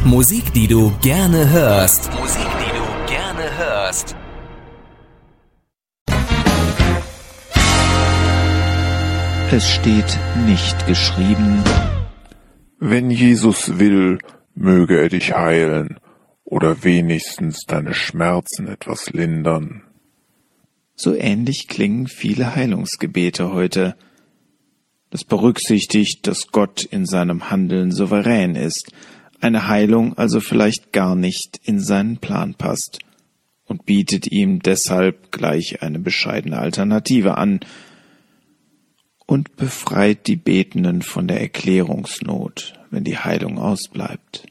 Musik, die du gerne hörst. Musik, die du gerne hörst. Es steht nicht geschrieben: Wenn Jesus will, möge er dich heilen oder wenigstens deine Schmerzen etwas lindern. So ähnlich klingen viele Heilungsgebete heute. Das berücksichtigt, dass Gott in seinem Handeln souverän ist, eine Heilung also vielleicht gar nicht in seinen Plan passt und bietet ihm deshalb gleich eine bescheidene Alternative an und befreit die Betenden von der Erklärungsnot, wenn die Heilung ausbleibt.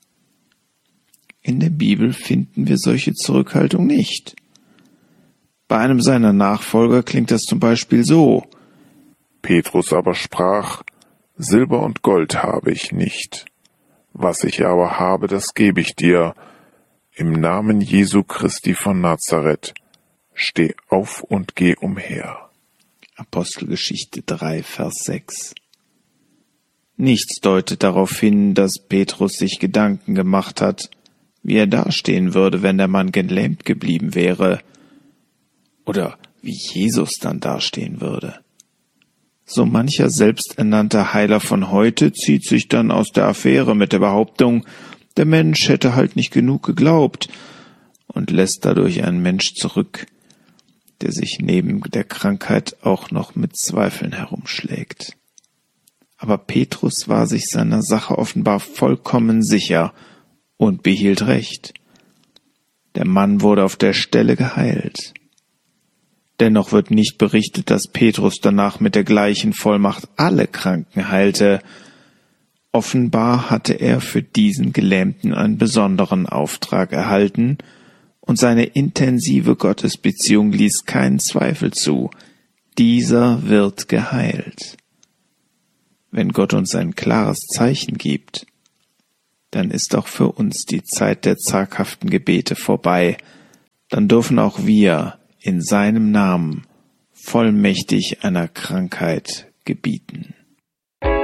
In der Bibel finden wir solche Zurückhaltung nicht. Bei einem seiner Nachfolger klingt das zum Beispiel so: Petrus aber sprach: Silber und Gold habe ich nicht. Was ich aber habe, das gebe ich dir. Im Namen Jesu Christi von Nazareth, steh auf und geh umher. Apostelgeschichte 3, Vers 6. Nichts deutet darauf hin, dass Petrus sich Gedanken gemacht hat, wie er dastehen würde, wenn der Mann gelähmt geblieben wäre, oder wie Jesus dann dastehen würde. So mancher selbsternannter Heiler von heute zieht sich dann aus der Affäre mit der Behauptung, der Mensch hätte halt nicht genug geglaubt, und lässt dadurch einen Mensch zurück, der sich neben der Krankheit auch noch mit Zweifeln herumschlägt. Aber Petrus war sich seiner Sache offenbar vollkommen sicher und behielt Recht. Der Mann wurde auf der Stelle geheilt. Dennoch wird nicht berichtet, dass Petrus danach mit der gleichen Vollmacht alle Kranken heilte. Offenbar hatte er für diesen Gelähmten einen besonderen Auftrag erhalten, und seine intensive Gottesbeziehung ließ keinen Zweifel zu: dieser wird geheilt. Wenn Gott uns ein klares Zeichen gibt, dann ist auch für uns die Zeit der zaghaften Gebete vorbei. Dann dürfen auch wir in seinem Namen vollmächtig einer Krankheit gebieten.